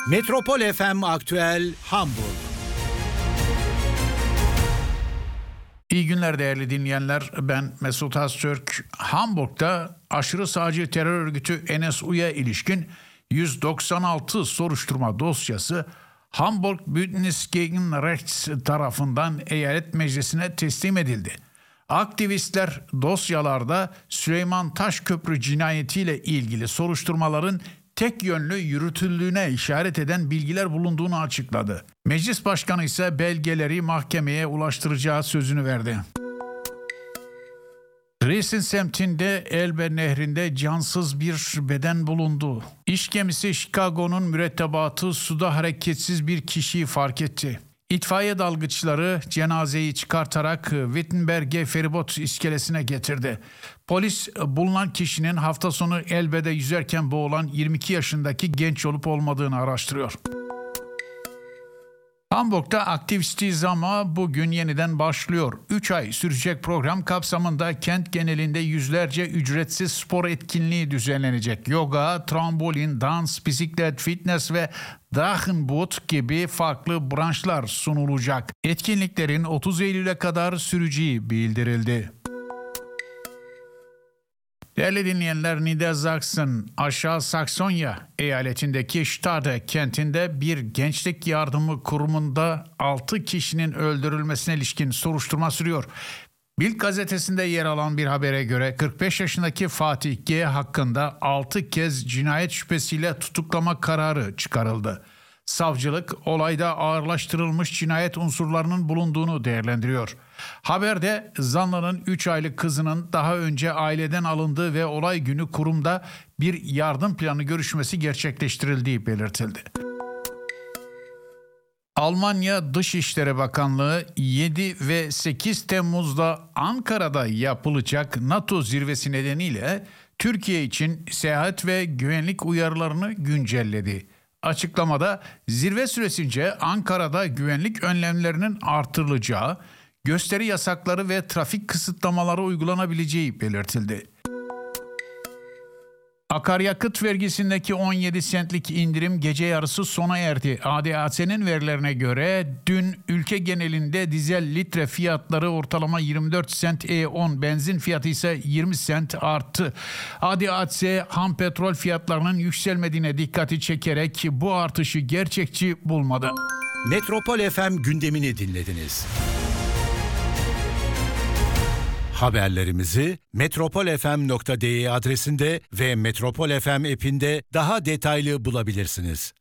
Metropol FM Aktüel Hamburg. İyi günler değerli dinleyenler. Ben Mesut Öztürk. Hamburg'da aşırı sağcı terör örgütü NSU'ya ilişkin 196 soruşturma dosyası Hamburg Bündnis gegen Rechts tarafından eyalet meclisine teslim edildi. Aktivistler dosyalarda Süleyman Taşköprü cinayetiyle ilgili soruşturmaların tek yönlü yürütüldüğüne işaret eden bilgiler bulunduğunu açıkladı. Meclis Başkanı ise belgeleri mahkemeye ulaştıracağı sözünü verdi. Dresden semtinde Elbe Nehri'nde cansız bir beden bulundu. İş gemisi Chicago'nun mürettebatı suda hareketsiz bir kişiyi fark etti. İtfaiye dalgıçları cenazeyi çıkartarak Wittenberge feribot iskelesine getirdi. Polis bulunan kişinin hafta sonu Elbe'de yüzerken boğulan 22 yaşındaki genç olup olmadığını araştırıyor. Hamburg'da aktivistiz ama bugün yeniden başlıyor. 3 ay sürecek program kapsamında kent genelinde yüzlerce ücretsiz spor etkinliği düzenlenecek. Yoga, trambolin, dans, bisiklet, fitness ve Drachenboot gibi farklı branşlar sunulacak. Etkinliklerin 30 Eylül'e kadar süreceği bildirildi. Değerli dinleyenler, Niedersachsen, Aşağı Saksonya eyaletindeki Stade kentinde bir gençlik yardımı kurumunda 6 kişinin öldürülmesine ilişkin soruşturma sürüyor. Bild gazetesinde yer alan bir habere göre 45 yaşındaki Fatih G. hakkında 6 kez cinayet şüphesiyle tutuklama kararı çıkarıldı. Savcılık olayda ağırlaştırılmış cinayet unsurlarının bulunduğunu değerlendiriyor. Haberde zanlının 3 aylık kızının daha önce aileden alındığı ve olay günü kurumda bir yardım planı görüşmesi gerçekleştirildiği belirtildi. Almanya Dışişleri Bakanlığı 7 ve 8 Temmuz'da Ankara'da yapılacak NATO zirvesi nedeniyle Türkiye için seyahat ve güvenlik uyarılarını güncelledi. Açıklamada zirve süresince Ankara'da güvenlik önlemlerinin artırılacağı, gösteri yasakları ve trafik kısıtlamaları uygulanabileceği belirtildi. Akaryakıt vergisindeki 17 centlik indirim gece yarısı sona erdi. ADAC'nin verilerine göre dün ülke genelinde dizel litre fiyatları ortalama 24 cent, E10 benzin fiyatı ise 20 cent arttı. ADAC ham petrol fiyatlarının yükselmediğine dikkati çekerek bu artışı gerçekçi bulmadı. Metropol FM gündemini dinlediniz. Haberlerimizi metropolfm.de adresinde ve Metropol FM app'inde daha detaylı bulabilirsiniz.